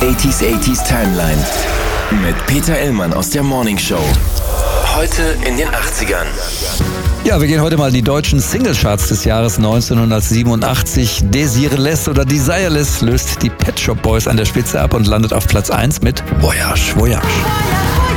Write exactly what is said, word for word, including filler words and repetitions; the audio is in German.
achtziger achtziger Timeline mit Peter Illmann aus der Morning Show. Heute in den achtzigern. Ja, wir gehen heute mal in die deutschen Singlecharts des Jahres neunzehnhundertsiebenundachtzig. Desireless oder Desireless löst die Pet Shop Boys an der Spitze ab und landet auf Platz eins mit Voyage, Voyage.